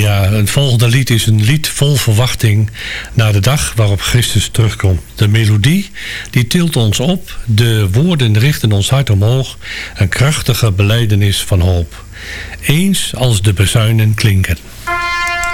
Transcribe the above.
Ja, het volgende lied is een lied vol verwachting naar de dag waarop Christus terugkomt. De melodie die tilt ons op, de woorden richten ons hart omhoog, een krachtige belijdenis van hoop. Eens als de bazuinen klinken.